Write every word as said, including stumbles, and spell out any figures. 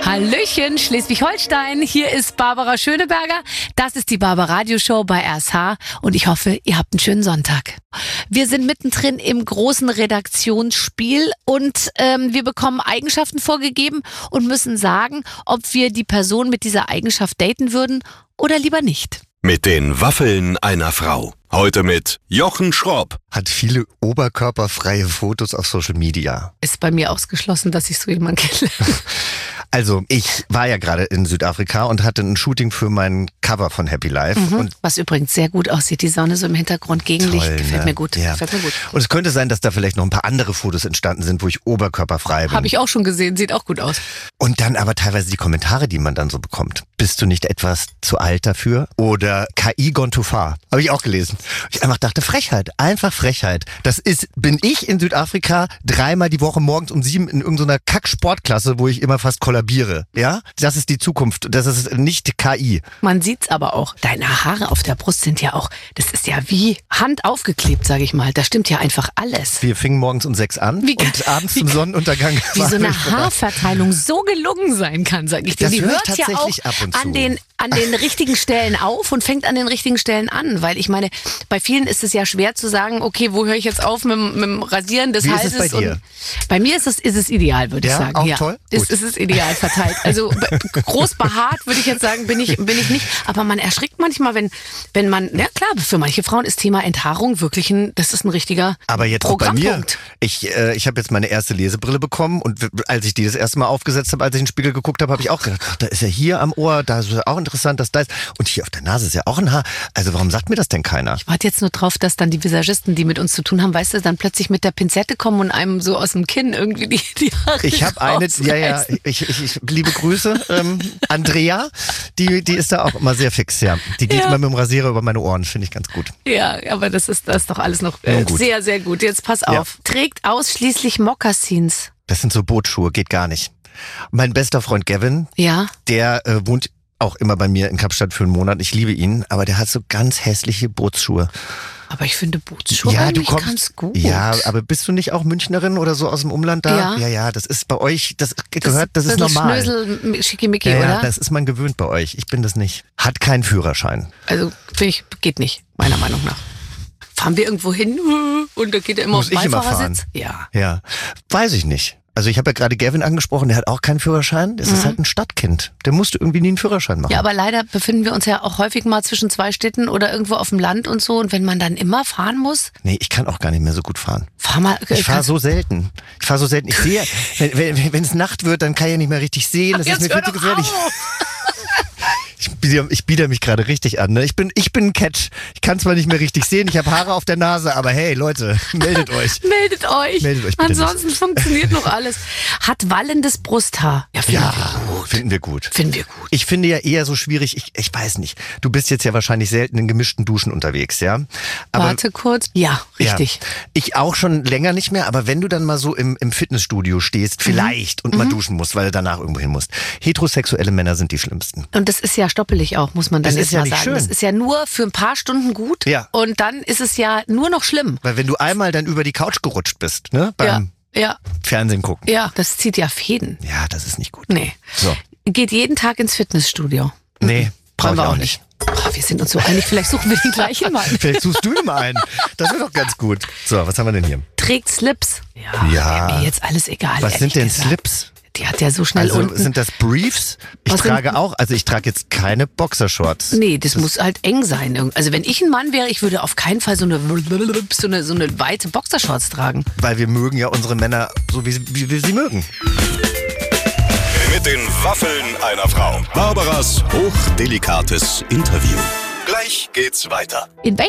Hallöchen, Schleswig-Holstein. Hier ist Barbara Schöneberger. Das ist die Barbara-Radio-Show bei R S H und ich hoffe, ihr habt einen schönen Sonntag. Wir sind mittendrin im großen Redaktionsspiel und ähm, wir bekommen Eigenschaften vorgegeben und müssen sagen, ob wir die Person mit dieser Eigenschaft daten würden oder lieber nicht. Mit den Waffeln einer Frau. Heute mit Jochen Schropp. Hat viele oberkörperfreie Fotos auf Social Media. Ist bei mir ausgeschlossen, dass ich so jemanden kenne. Also ich war ja gerade in Südafrika und hatte ein Shooting für mein Cover von Happy Life. Mhm, und was übrigens sehr gut aussieht. Die Sonne so im Hintergrund, Gegenlicht. Toll, Gefällt ne? mir gut. Ja. Gefällt mir gut. Und es könnte sein, dass da vielleicht noch ein paar andere Fotos entstanden sind, wo ich oberkörperfrei bin. Habe ich auch schon gesehen. Sieht auch gut aus. Und dann aber teilweise die Kommentare, die man dann so bekommt. Bist du nicht etwas zu alt dafür? Oder K I gone too far? Habe ich auch gelesen. Ich einfach dachte, Frechheit. Einfach Frechheit. Das ist, bin ich in Südafrika dreimal die Woche morgens um sieben in irgendeiner Kack-Sportklasse, wo ich immer fast kollabiere. Ja? Das ist die Zukunft. Das ist nicht K I. Man sieht's aber auch. Deine Haare auf der Brust sind ja auch, das ist ja wie Hand aufgeklebt, sage ich mal. Da stimmt ja einfach alles. Wir fingen morgens um sechs an Wie, und abends zum Sonnenuntergang. Wie so eine Haarverteilung so gelungen sein kann, sage ich dir. Das Die höre hört ich ja auch tatsächlich ab und zu. an den an den richtigen Stellen auf und fängt an den richtigen Stellen an. Weil ich meine, bei vielen ist es ja schwer zu sagen, okay, wo höre ich jetzt auf mit, mit dem Rasieren des Wie Halses? ist es bei dir? Und bei mir ist es, ist es ideal, würde Ja, ich sagen. auch ja, toll? Ist, Gut. ist es ideal verteilt. Also groß behaart, würde ich jetzt sagen, bin ich, bin ich nicht. Aber man erschrickt manchmal, wenn, wenn man, ja klar, für manche Frauen ist Thema Enthaarung wirklich ein, das ist ein richtiger Aber jetzt auch bei mir, Programmpunkt. ich, äh, ich habe jetzt meine erste Lesebrille bekommen und w- als ich die das erste Mal aufgesetzt habe, als ich in den Spiegel geguckt habe, habe ich auch gedacht, ach, da ist ja hier am Ohr, da ist ja auch interessant, dass da ist. Und hier auf der Nase ist ja auch ein Haar. Also warum sagt mir das denn keiner? Ich warte jetzt nur drauf, dass dann die Visagisten, die mit uns zu tun haben, weißt du, dann plötzlich mit der Pinzette kommen und einem so aus dem Kinn irgendwie die, die Haare Ich habe eine, ja, ja, rausreißen. ich, ich, ich liebe Grüße, ähm, Andrea, die, die ist da auch immer sehr fix, ja. Die geht Ja. immer mit dem Rasierer über meine Ohren, finde ich ganz gut. Ja, aber das ist, das ist doch alles noch äh, Nun gut. sehr, sehr gut. Jetzt pass Ja. auf. Trägt ausschließlich Mokassins. Das sind so Bootsschuhe, geht gar nicht. Mein bester Freund Gavin, Ja. der äh, wohnt auch immer bei mir in Kapstadt für einen Monat. Ich liebe ihn, aber der hat so ganz hässliche Bootsschuhe. Aber ich finde Bootsschuhe Ja, du eigentlich kommst, ganz gut. Ja, aber bist du nicht auch Münchnerin oder so aus dem Umland da? Ja. Ja, ja, das ist bei euch, das gehört, das, ist ein bisschen normal. Schnösel, schickimicki, Ja, ja, oder? das ist man gewöhnt bei euch. Ich bin das nicht. Hat keinen Führerschein. Also, finde ich, geht nicht, meiner Meinung nach. Fahren wir irgendwo hin und da geht er immer Muss auf den ich immer Beifahrersitz? Ja. Ja, weiß ich nicht. Also ich habe ja gerade Gavin angesprochen, der hat auch keinen Führerschein. Das ist halt ein Stadtkind. Der musste irgendwie nie einen Führerschein machen. Ja, aber leider befinden wir uns ja auch häufig mal zwischen zwei Städten oder irgendwo auf dem Land und so. Und wenn man dann immer fahren muss, Nee, ich kann auch gar nicht mehr so gut fahren. fahr mal. Ich fahre kannst- so selten. Ich fahre so selten. Ich sehe, wenn wenn wenn es Nacht wird, dann kann ich ja nicht mehr richtig sehen. Das ist Jetzt mir hör viel zu doch gefährlich. auf. Ich biete, ich biete mich gerade richtig an. Ne? Ich bin ich bin ein Catch. Ich kann zwar nicht mehr richtig sehen, ich habe Haare auf der Nase, aber hey Leute, meldet euch. Meldet euch. Meldet euch bitte Ansonsten funktioniert noch alles. Hat wallendes Brusthaar. Ja, finden Ja, wir gut. finden wir gut. Finden wir gut. Ich finde ja eher so schwierig, ich, ich weiß nicht, du bist jetzt ja wahrscheinlich selten in gemischten Duschen unterwegs, ja? Aber Warte kurz. Ja, richtig. Ja, ich auch schon länger nicht mehr, aber wenn du dann mal so im, im Fitnessstudio stehst, vielleicht, und mal duschen musst, weil du danach irgendwo hin musst. Heterosexuelle Männer sind die schlimmsten. Und das ist ja stoppelig auch, muss man dann Das jetzt ist ja mal nicht sagen. schön. Das ist ja nur für ein paar Stunden gut. Ja. Und dann ist es ja nur noch schlimm. Weil wenn du einmal dann über die Couch gerutscht bist, ne, beim Ja, ja, Fernsehen gucken. ja. Das zieht ja Fäden. Ja, das ist nicht gut. Nee. So. Geht jeden Tag ins Fitnessstudio. Nee, brauche Wollen ich wir auch auch nicht. Oh, wir sind uns so einig, vielleicht suchen wir den gleichen Mann. Vielleicht suchst du immer einen. Das wäre doch ganz gut. So, was haben wir denn hier? Trägt Slips. Ja, Ja. wäre mir jetzt alles egal. Was ehrlich sind denn gesagt. Slips? Die hat ja so schnell Also unten. sind das Briefs? Ich Was sind- trage auch, also ich trage jetzt keine Boxershorts. Nee, das, muss halt eng sein. Irg- Also wenn ich ein Mann wäre, ich würde auf keinen Fall so eine, so eine, so eine weite Boxershorts tragen. Weil wir mögen ja unsere Männer so, wie, sie- wie wir sie mögen. Mit den Waffeln einer Frau. Barbaras hochdelikates Interview. Gleich geht's weiter. In